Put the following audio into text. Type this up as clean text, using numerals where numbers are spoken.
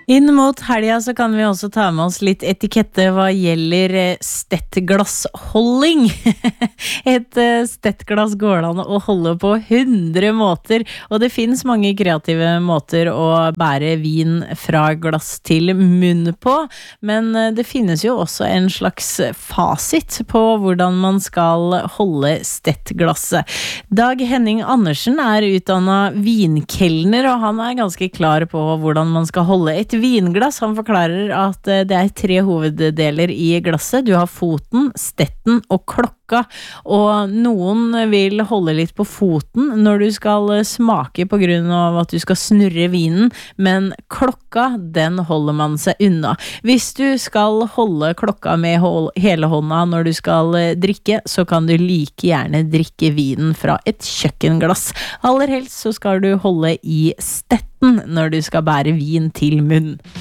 Inn mot helga så kan vi også ta med oss litt etikette hva gjelder stettglassholding. Et stettglass går an å holde på 100 måter, og det finnes mange kreative måter å bære vin fra glass til munn på, men det finnes jo også en slags fasit på hvordan man skal holde stettglasset. Dag Henning Andersen er utdannet vinkelner, og han er ganske klar på hvordan man skal holde et vinglass. Han forklarer at det er 3 hoveddeler i glasset. Du har foten, stetten og klokka, og noen vil holde litt på foten når du skal smake på grunn av at du skal snurre vinen, men klokka, den holder man seg unna. Hvis du skal holde klokka med hele hånda når du skal drikke, så kan du like gjerne drikke vinen fra et kjøkkenglass. Aller helst så skal du holde i stetten når du skal bære vin til munn.